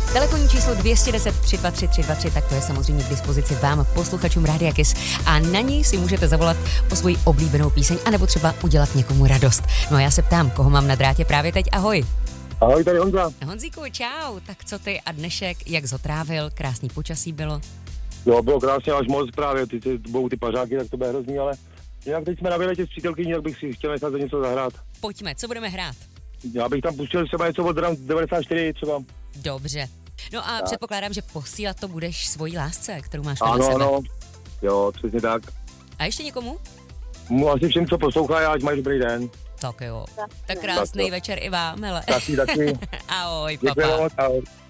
Telefonní číslo 210 323 323, tak to je samozřejmě k dispozici vám, posluchačům Rádia Kiss. A na ní si můžete zavolat o svoji oblíbenou píseň, anebo třeba udělat někomu radost. No a já se ptám, koho mám na drátě právě teď. Ahoj. Ahoj, tady Honza. Honzíku, čau. Tak co ty a dnešek, jak zotrávil? Krásný počasí bylo? Jo, bylo krásně, až moc právě, budou ty pařáky, tak to bude hrozný, ale jinak teď jsme na výletě s přítelkyní, tak bych si chtěl nechat za něco zahrát. Pojďme, co budeme hrát? Já bych tam pustil třeba něco od Drum 94 třeba. Dobře. No a tak. Předpokládám, že posílat to budeš svojí lásce, kterou máš vedle sebe. Ano, jo, přesně tak. A ještě někomu? Asi všem, co poslouchají, ať mají dobrý den. Tak jo. Tak krásný večer i vám, hele. Taky. Ahoj, Děkuji papa. moc, ahoj.